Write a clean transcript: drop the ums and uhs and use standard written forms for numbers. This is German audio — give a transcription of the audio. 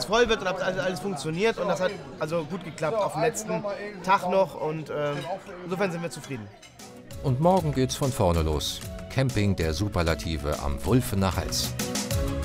voll wird und ob alles funktioniert. Und das hat also gut geklappt auf dem letzten Tag noch. Und insofern sind wir zufrieden. Und morgen geht's von vorne los. Camping der Superlative am Wulfener Hals.